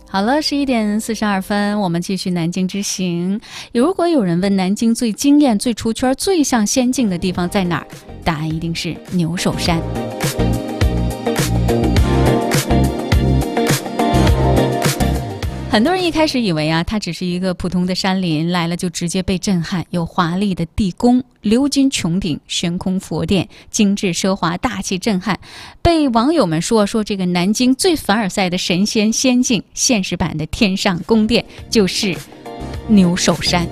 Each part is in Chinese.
好了，11:42，我们继续南京之行。如果有人问南京最惊艳、最出圈、最像仙境的地方在哪儿，答案一定是牛首山。很多人一开始以为它只是一个普通的山林，来了就直接被震撼。有华丽的地宫、鎏金穹顶、悬空佛殿，精致奢华、大气震撼。被网友们说这个南京最凡尔赛的神仙仙境，现实版的天上宫殿就是牛首山。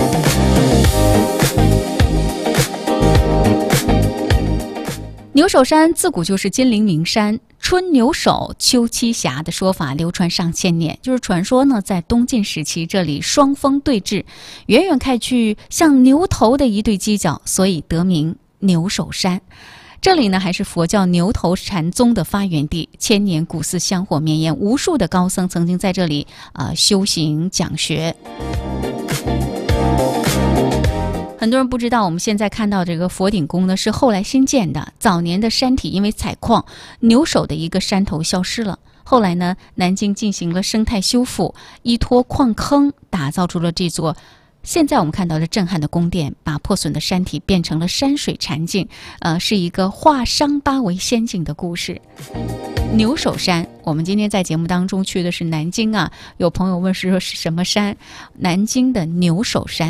牛首山自古就是金陵名山，春牛首，秋栖霞的说法流传上千年。就是传说呢，在东晋时期，这里双峰对峙，远远看去像牛头的一对犄角，所以得名牛首山。这里呢，还是佛教牛头禅宗的发源地，千年古寺香火绵延，无数的高僧曾经在这里修行讲学。很多人不知道，我们现在看到这个佛顶宫呢，是后来新建的。早年的山体因为采矿，牛首的一个山头消失了。后来呢，南京进行了生态修复，依托矿坑打造出了这座现在我们看到的震撼的宫殿，把破损的山体变成了山水禅境，是一个化伤疤为仙境的故事。牛首山，我们今天在节目当中去的是南京啊。有朋友问说是什么山？南京的牛首山。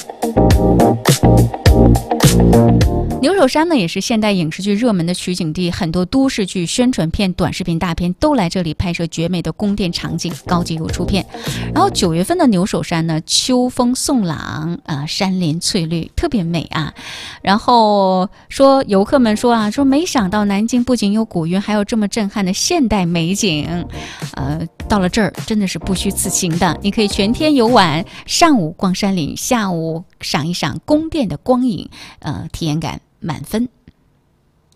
牛首山呢，也是现代影视剧热门的取景地，很多都市剧、宣传片、短视频大片都来这里拍摄绝美的宫殿场景，高级有出片。然后9月份的牛首山呢，秋风送朗，山林翠绿，特别美啊。然后说游客们说没想到南京不仅有古韵，还有这么震撼的现代美景。到了这儿真的是不虚此行的，你可以全天游玩，上午逛山林，下午赏一赏宫殿的光影，体验感满分。